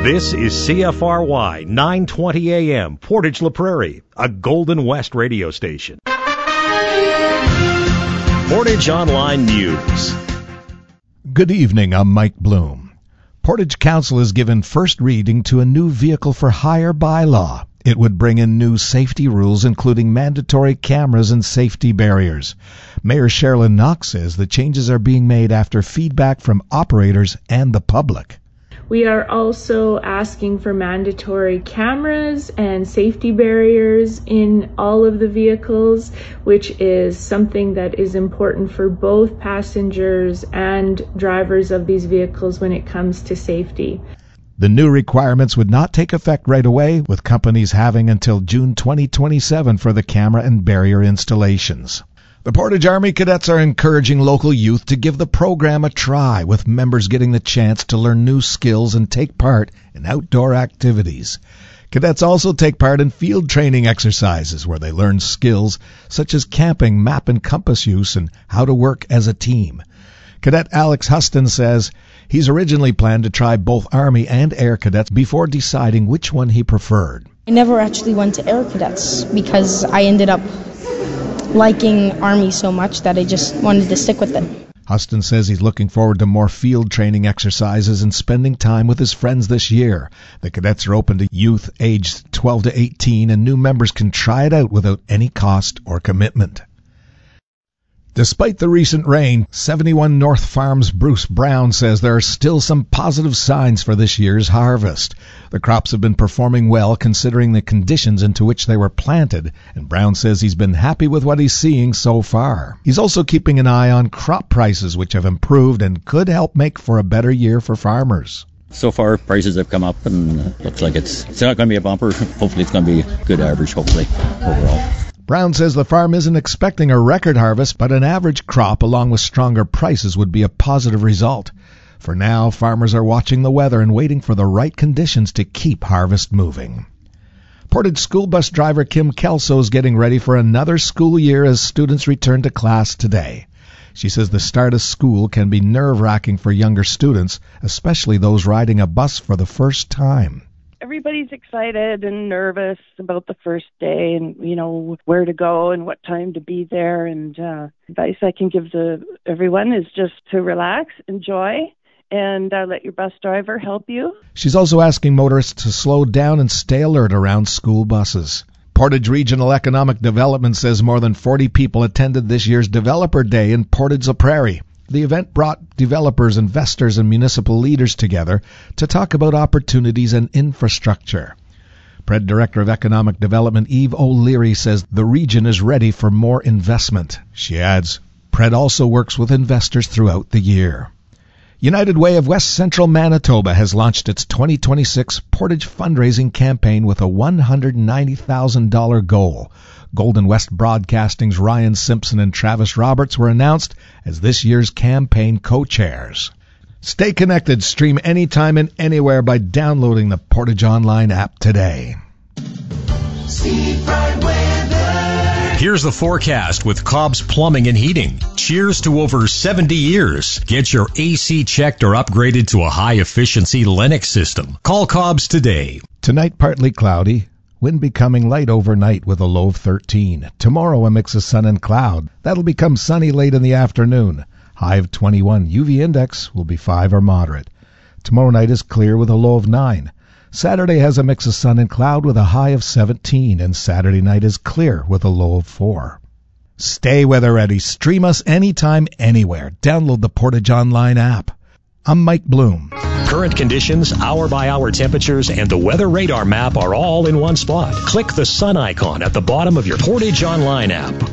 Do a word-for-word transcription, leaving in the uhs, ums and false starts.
This is C F R Y nine twenty A M, Portage La Prairie, a Golden West radio station. Portage Online News. Good evening, I'm Mike Bloom. Portage Council has given first reading to a new vehicle for hire bylaw. It would bring in new safety rules, including mandatory cameras and safety barriers. Mayor Sherilyn Knox says the changes are being made after feedback from operators and the public. We are also asking for mandatory cameras and safety barriers in all of the vehicles, which is something that is important for both passengers and drivers of these vehicles when it comes to safety. The new requirements would not take effect right away, with companies having until June twenty twenty-seven for the camera and barrier installations. The Portage Army Cadets are encouraging local youth to give the program a try, with members getting the chance to learn new skills and take part in outdoor activities. Cadets also take part in field training exercises where they learn skills such as camping, map and compass use, and how to work as a team. Cadet Alex Huston says he's originally planned to try both Army and Air Cadets before deciding which one he preferred. I never actually went to Air Cadets because I ended up liking Army so much that I just wanted to stick with it. Huston says he's looking forward to more field training exercises and spending time with his friends this year. The cadets are open to youth aged twelve to eighteen, and new members can try it out without any cost or commitment. Despite the recent rain, seventy-one North Farms' Bruce Brown says there are still some positive signs for this year's harvest. The crops have been performing well considering the conditions into which they were planted, and Brown says he's been happy with what he's seeing so far. He's also keeping an eye on crop prices, which have improved and could help make for a better year for farmers. So far, prices have come up, and uh, looks like it's, it's not going to be a bumper. Hopefully it's going to be a good average, hopefully, overall. Brown says the farm isn't expecting a record harvest, but an average crop along with stronger prices would be a positive result. For now, farmers are watching the weather and waiting for the right conditions to keep harvest moving. Portage school bus driver Kim Kelso is getting ready for another school year as students return to class today. She says the start of school can be nerve-wracking for younger students, especially those riding a bus for the first time. Everybody's excited and nervous about the first day and, you know, where to go and what time to be there. And uh, advice I can give to everyone is just to relax, enjoy, and uh, let your bus driver help you. She's also asking motorists to slow down and stay alert around school buses. Portage Regional Economic Development says more than forty people attended this year's Developer Day in Portage La Prairie. The event brought developers, investors, and municipal leaders together to talk about opportunities and infrastructure. P R E D Director of Economic Development Eve O'Leary says the region is ready for more investment. She adds, P R E D also works with investors throughout the year. United Way of West Central Manitoba has launched its twenty twenty-six Portage fundraising campaign with a one hundred ninety thousand dollars goal. Golden West Broadcasting's Ryan Simpson and Travis Roberts were announced as this year's campaign co-chairs. Stay connected. Stream anytime and anywhere by downloading the Portage Online app today. Here's the forecast with Cobb's Plumbing and Heating. Cheers to over seventy years. Get your A C checked or upgraded to a high-efficiency Lennox system. Call Cobb's today. Tonight, partly cloudy. Wind becoming light overnight with a low of thirteen. Tomorrow, a mix of sun and cloud. That'll become sunny late in the afternoon. High of twenty-one. U V index will be five or moderate. Tomorrow night is clear with a low of nine. Saturday has a mix of sun and cloud with a high of seventeen. And Saturday night is clear with a low of four. Stay weather ready. Stream us anytime, anywhere. Download the Portage Online app. I'm Mike Bloom. Current conditions, hour-by-hour temperatures, and the weather radar map are all in one spot. Click the sun icon at the bottom of your Portage Online app.